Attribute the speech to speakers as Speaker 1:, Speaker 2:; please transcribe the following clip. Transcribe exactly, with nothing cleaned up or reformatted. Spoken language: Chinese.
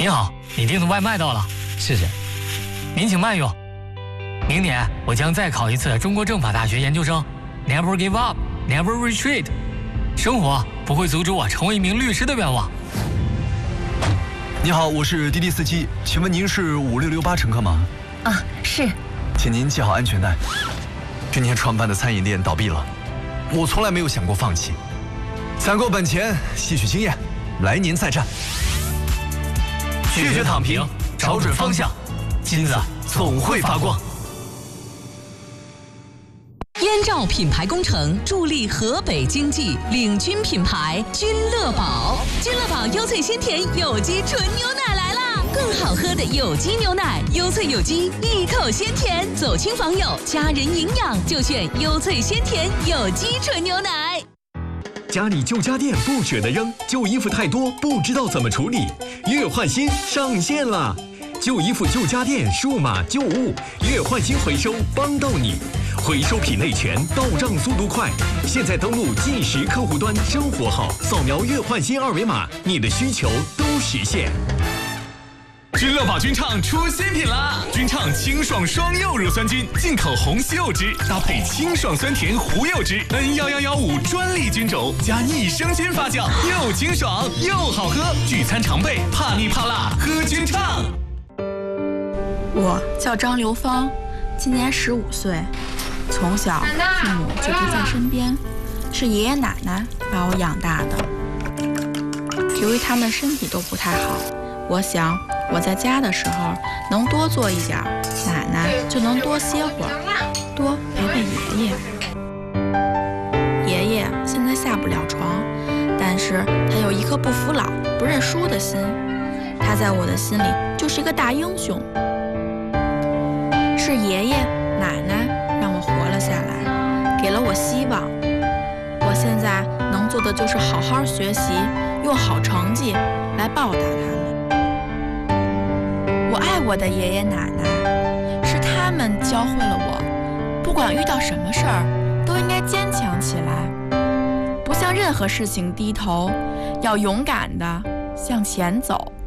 Speaker 1: 您好，你订的外卖到了，谢谢。您请慢用。明年我将再考一次中国政法大学研究生 ，Never give up, never retreat。生活不会阻止我成为一名律师的愿望。
Speaker 2: 你好，我是滴滴司机，请问您是五六六八乘客吗？
Speaker 3: 啊，是。
Speaker 2: 请您系好安全带。今天创办的餐饮店倒闭了，我从来没有想过放弃。攒够本钱，吸取经验，来年再战。
Speaker 1: 拒绝躺平，找准方向，金子总会发光。
Speaker 4: 燕赵品牌工程助力河北经济，领军品牌君乐宝。君乐宝优萃鲜甜有机纯牛奶来啦！更好喝的有机牛奶，优萃有机，一口鲜甜，走亲访友，家人营养就选优萃鲜甜有机纯牛奶。
Speaker 5: 家里旧家电不舍得扔，旧衣服太多不知道怎么处理，月换新上线了！旧衣服旧家电数码旧物月换新回收帮到你，回收品类全，到账速度快。现在登录计时客户端生活号，扫描月换新二维码，你的需求都实现。
Speaker 6: 君乐宝君畅出新品啦！君畅清爽双柚乳酸菌，进口红西柚汁，搭配清爽酸甜胡柚汁 ，N 一一一五专利菌种，加益生菌发酵，又清爽又好喝。聚餐常备，怕腻怕辣，喝君畅。
Speaker 7: 我叫张刘芳，今年十五岁，从小父母就不在身边，是爷爷奶奶把我养大的。由于他们身体都不太好，我想我在家的时候能多做一点，奶奶就能多歇会儿，多陪陪爷爷。爷爷现在下不了床，但是他有一颗不服老、不认输的心，他在我的心里就是一个大英雄。是爷爷奶奶让我活了下来，给了我希望。我现在能做的就是好好学习，用好成绩来报答他们。我爱我的爷爷奶奶，是他们教会了我，不管遇到什么事儿，都应该坚强起来，不向任何事情低头，要勇敢地向前走。